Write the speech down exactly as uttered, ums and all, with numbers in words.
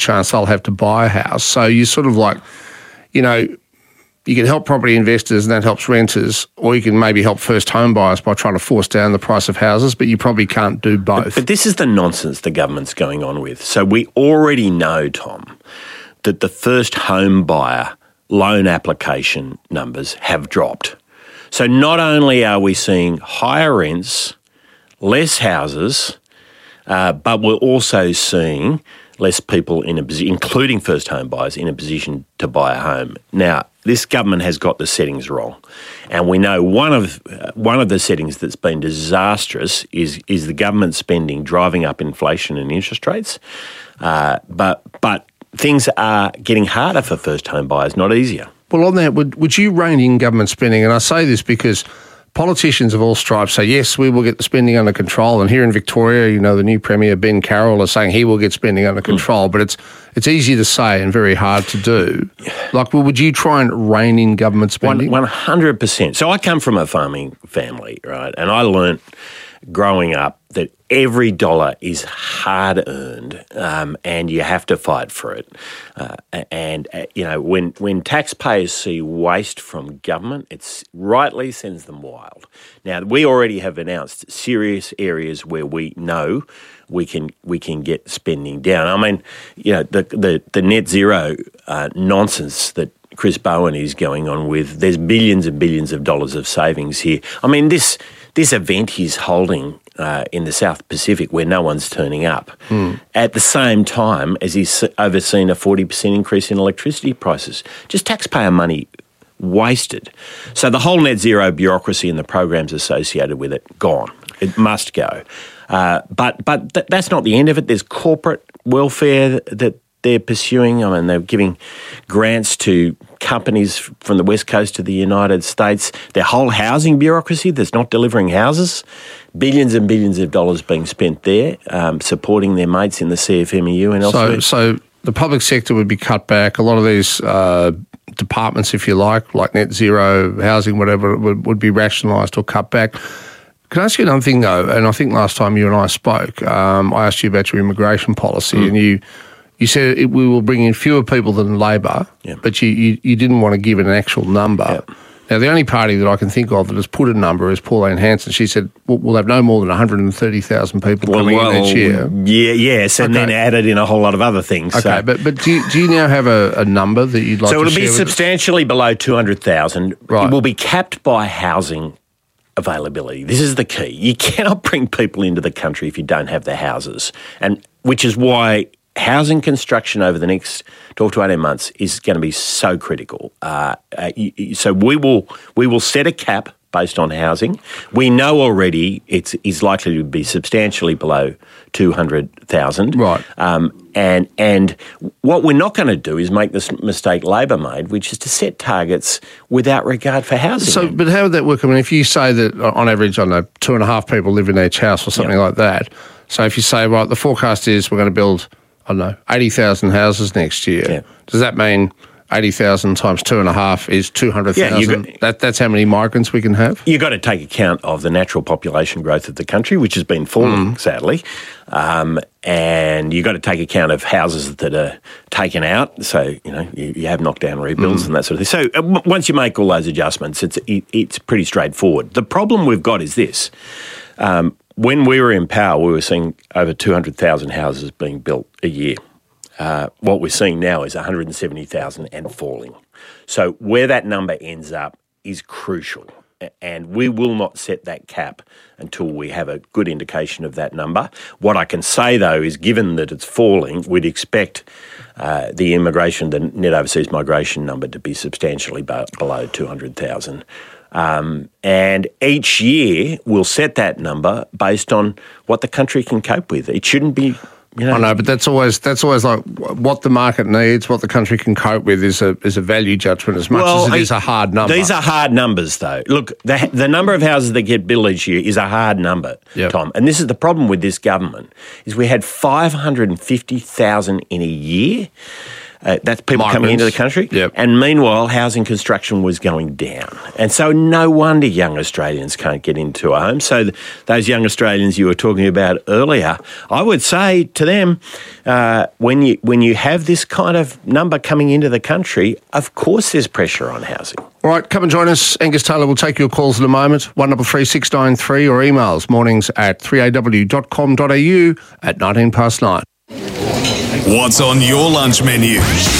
chance they'll have to buy a house. So you sort of like, you know, you can help property investors and that helps renters, or you can maybe help first home buyers by trying to force down the price of houses, but you probably can't do both. But, but this is the nonsense the government's going on with. So we already know, Tom, that the first home buyer loan application numbers have dropped. So not only are we seeing higher rents, less houses, uh, but we're also seeing less people in a position, including first home buyers, in a position to buy a home. Now, this government has got the settings wrong, and we know one of uh, one of the settings that's been disastrous is is the government spending driving up inflation and interest rates. Uh, but but things are getting harder for first home buyers, not easier. Well, on that, would would you rein in government spending? And I say this because politicians of all stripes say, yes, we will get the spending under control. And here in Victoria, you know, the new Premier, Ben Carroll, is saying he will get spending under control. Mm. But it's it's easy to say and very hard to do. Like, well, would you try and rein in government spending? one hundred percent. So I come from a farming family, right? And I learnt growing up that every dollar is hard-earned um, and you have to fight for it. Uh, and, uh, you know, when, when taxpayers see waste from government, it rightly sends them wild. Now, we already have announced serious areas where we know we can we can get spending down. I mean, you know, the, the, the net zero uh, nonsense that Chris Bowen is going on with, there's billions and billions of dollars of savings here. I mean, this this event he's holding uh, in the South Pacific where no one's turning up, mm. at the same time as he's overseen a forty percent increase in electricity prices. Just taxpayer money wasted. So the whole net zero bureaucracy and the programs associated with it, gone. It must go. Uh, but but th- that's not the end of it. There's corporate welfare that they're pursuing. I mean, they're giving grants to companies from the West Coast of the United States. Their whole housing bureaucracy that's not delivering houses, billions and billions of dollars being spent there, um, supporting their mates in the C F M E U and elsewhere. So, so the public sector would be cut back. A lot of these uh, departments, if you like, like net zero, housing, whatever, would, would be rationalised or cut back. Can I ask you another thing, though? And I think last time you and I spoke, um, I asked you about your immigration policy, mm. and you you said it, we will bring in fewer people than Labor, yeah. but you, you, you didn't want to give it an actual number. Yeah. Now, the only party that I can think of that has put a number is Pauline Hanson. She said, well, we'll have no more than one hundred thirty thousand people well, coming well, in each year. Yeah, yes, and okay. then added in a whole lot of other things. Okay, so. but but do you, do you now have a, a number that you'd like so to share? So it'll be substantially below two hundred thousand. Right. It will be capped by housing availability. This is the key. You cannot bring people into the country if you don't have the houses, and which is why housing construction over the next twelve to eighteen months is going to be so critical. Uh, uh, so we will we will set a cap based on housing. We know already it's is likely to be substantially below two hundred thousand. Right. Um, and and what we're not going to do is make this mistake Labor made, which is to set targets without regard for housing. So, but how would that work? I mean, if you say that on average, I don't know, two and a half people live in each house or something yep. like that. So if you say, right, the forecast is we're going to build, I don't know, eighty thousand houses next year. Yeah. Does that mean eighty thousand times two and a half is two hundred thousand? Yeah, that, that's how many migrants we can have? You've got to take account of the natural population growth of the country, which has been falling, mm. sadly. Um, and you've got to take account of houses that are taken out. So, you know, you, you have knockdown rebuilds mm. and that sort of thing. So uh, once you make all those adjustments, it's it, it's pretty straightforward. The problem we've got is this. Um, when we were in power, we were seeing over two hundred thousand houses being built a year. Uh, what we're seeing now is one hundred seventy thousand and falling. So where that number ends up is crucial, and we will not set that cap until we have a good indication of that number. What I can say, though, is given that it's falling, we'd expect uh, the immigration, the net overseas migration number to be substantially be- below two hundred thousand. Um, and each year we'll set that number based on what the country can cope with. It shouldn't be... You know, I know, but that's always that's always like what the market needs, what the country can cope with is a is a value judgment as much well, as it is a hard number. These are hard numbers, though. Look, the the number of houses that get built each year is a hard number, yep. Tom. And this is the problem with this government: is we had five hundred and fifty thousand in a year. Uh, that's people Migrants. coming into the country. Yep. And meanwhile, housing construction was going down. And so no wonder young Australians can't get into a home. So th- those young Australians you were talking about earlier, I would say to them, uh, when you when you have this kind of number coming into the country, of course there's pressure on housing. All right, come and join us. Angus Taylor will take your calls in a moment. one double three six nine three or emails mornings at three a w dot com dot a u at nineteen past nine. What's on your lunch menu?